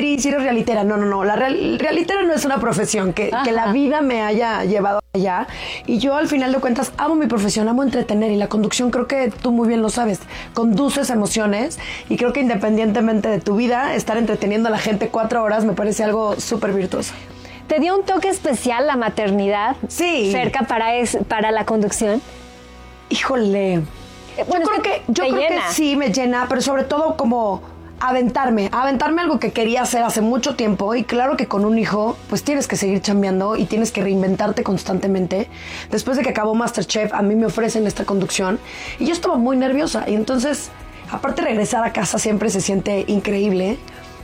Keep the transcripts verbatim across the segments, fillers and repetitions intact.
actriz y eres realitera. No, no, no. La real, realitera no es una profesión que, que la vida me haya llevado allá. Y yo, al final de cuentas, amo mi profesión, amo entretener. Y la conducción, creo que tú muy bien lo sabes, conduces emociones. Y creo que independientemente de tu vida, estar entreteniendo a la gente cuatro horas me parece algo súper virtuoso. ¿Te dio un toque especial la maternidad? Sí. Cerca para, es, para la conducción. Híjole. Bueno, yo creo que, yo creo que sí me llena, pero sobre todo como aventarme, aventarme algo que quería hacer hace mucho tiempo. Y claro que con un hijo, pues tienes que seguir chambeando y tienes que reinventarte constantemente. Después de que acabó MasterChef, a mí me ofrecen esta conducción y yo estaba muy nerviosa. Y entonces, aparte regresar a casa siempre se siente increíble.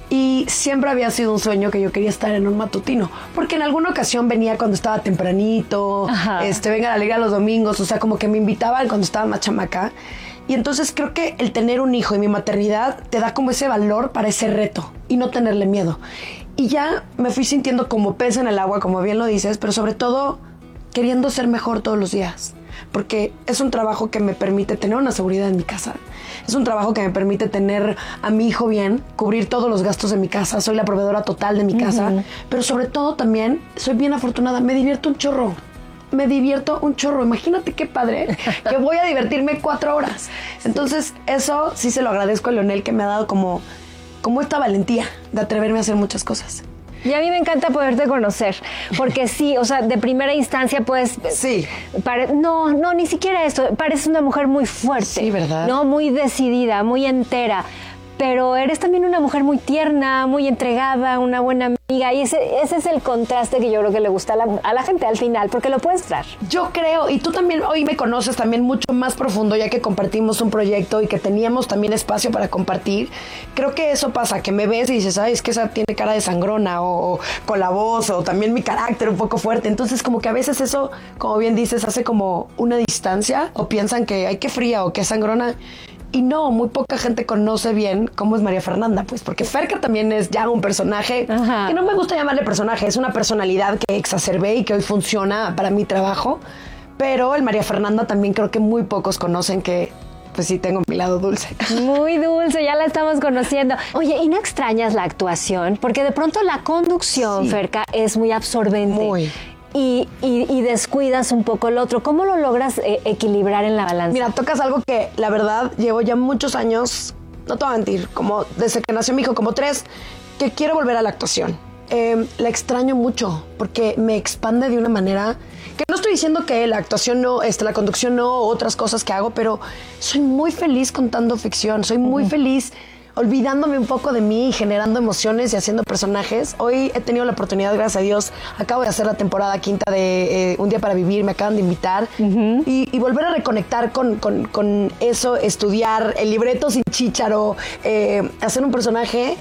Y siempre había sido un sueño que yo quería estar en un matutino. Porque en alguna ocasión venía cuando estaba tempranito, Ajá. este, venga a la alegría los domingos, o sea, como que me invitaban cuando estaba más chamaca. Y entonces creo que el tener un hijo y mi maternidad te da como ese valor para ese reto y no tenerle miedo. Y ya me fui sintiendo como pez en el agua, como bien lo dices, pero sobre todo queriendo ser mejor todos los días. Porque es un trabajo que me permite tener una seguridad en mi casa. Es un trabajo que me permite tener a mi hijo bien, cubrir todos los gastos de mi casa. Soy la proveedora total de mi casa. Uh-huh. Pero sobre todo también soy bien afortunada. Me divierto un chorro. Me divierto un chorro. Imagínate qué padre que voy a divertirme cuatro horas. Entonces eso sí se lo agradezco a Leonel, que me ha dado como, como esta valentía de atreverme a hacer muchas cosas. Y a mí me encanta poderte conocer, porque sí, o sea, de primera instancia, pues... Sí. Pare- no, no, ni siquiera eso. Pareces una mujer muy fuerte. Sí, ¿verdad? No, muy decidida, muy entera. Pero eres también una mujer muy tierna, muy entregada, una buena amiga. Y ese, ese es el contraste que yo creo que le gusta a la, a la gente al final, porque lo puedes dar. Yo creo, y tú también hoy me conoces también mucho más profundo, ya que compartimos un proyecto y que teníamos también espacio para compartir. Creo que eso pasa, que me ves y dices, ay, es que esa tiene cara de sangrona, o, o con la voz, o también mi carácter un poco fuerte. Entonces, como que a veces eso, como bien dices, hace como una distancia, o piensan que ay, qué fría o qué sangrona. Y no, muy poca gente conoce bien cómo es María Fernanda, pues, porque Ferka también es ya un personaje, Ajá. que no me gusta llamarle personaje, es una personalidad que exacerbé y que hoy funciona para mi trabajo, pero el María Fernanda también creo que muy pocos conocen que, pues sí, tengo mi lado dulce. Muy dulce, ya la estamos conociendo. Oye, ¿y no extrañas la actuación? Porque de pronto la conducción, sí. Ferka, es muy absorbente. Muy. Y, y, y descuidas un poco el otro. ¿Cómo lo logras eh, equilibrar en la balanza? Mira, tocas algo que la verdad llevo ya muchos años, no te voy a mentir, como desde que nació mi hijo, como tres, que quiero volver a la actuación. Eh, la extraño mucho porque me expande de una manera que no estoy diciendo que la actuación no, este, la conducción no, otras cosas que hago, pero soy muy feliz contando ficción, soy muy uh-huh. feliz olvidándome un poco de mí y generando emociones y haciendo personajes. Hoy he tenido la oportunidad, gracias a Dios, acabo de hacer la temporada quinta de eh, Un Día para Vivir, me acaban de invitar, uh-huh. y, y volver a reconectar con, con, con eso, estudiar el libreto sin chícharo, eh, hacer un personaje,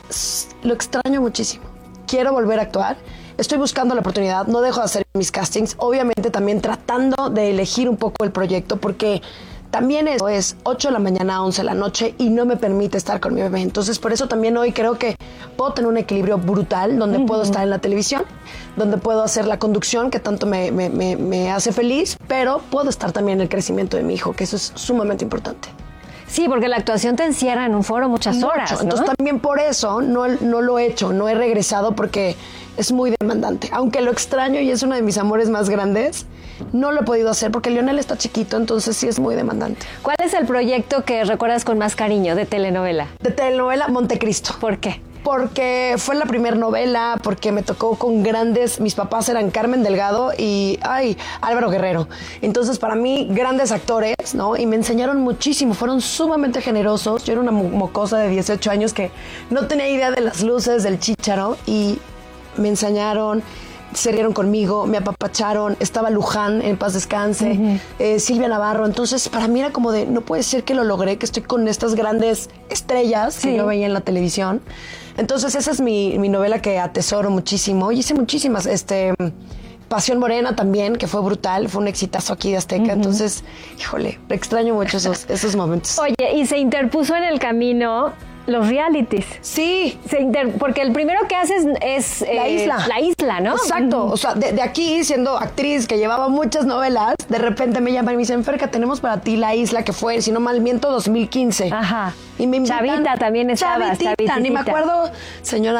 lo extraño muchísimo. Quiero volver a actuar. Estoy buscando la oportunidad, no dejo de hacer mis castings, obviamente también tratando de elegir un poco el proyecto, porque también es, es ocho de la mañana a once de la noche y no me permite estar con mi bebé. Entonces, por eso también hoy creo que puedo tener un equilibrio brutal donde uh-huh. puedo estar en la televisión, donde puedo hacer la conducción que tanto me, me, me, me hace feliz, pero puedo estar también en el crecimiento de mi hijo, que eso es sumamente importante. Sí, porque la actuación te encierra en un foro muchas Mucho. horas, ¿no? Entonces también por eso no, no lo he hecho, no he regresado porque es muy demandante. Aunque lo extraño y es uno de mis amores más grandes, no lo he podido hacer porque Leonel está chiquito, entonces sí es muy demandante. ¿Cuál es el proyecto que recuerdas con más cariño de telenovela? De telenovela, Montecristo. ¿Por qué? Porque fue la primera novela, porque me tocó con grandes, mis papás eran Carmen Delgado y, ay, Álvaro Guerrero. Entonces, para mí, grandes actores, ¿no? Y me enseñaron muchísimo, fueron sumamente generosos. Yo era una mocosa de dieciocho años que no tenía idea de las luces, del chícharo, y me enseñaron, se rieron conmigo, me apapacharon, estaba Luján, en paz descanse, uh-huh. eh, Silvia Navarro. Entonces, para mí era como de, no puede ser que lo logré, que estoy con estas grandes estrellas sí. que yo veía en la televisión. Entonces, esa es mi, mi novela que atesoro muchísimo. Y hice muchísimas, este... Pasión Morena también, que fue brutal, fue un exitazo aquí de Azteca. Uh-huh. Entonces, híjole, extraño mucho esos, esos momentos. Oye, y se interpuso en el camino los realities. Sí. Se inter... Porque el primero que haces es... La eh, Isla. La Isla, ¿no? Exacto. Uh-huh. O sea, de, de aquí, siendo actriz que llevaba muchas novelas, de repente me llaman y me dicen, Ferka, tenemos para ti La Isla, que fue, si no mal miento, dos mil quince. Ajá. Y me invitan, Chavita también estabas. Chavitita, ni me acuerdo, señora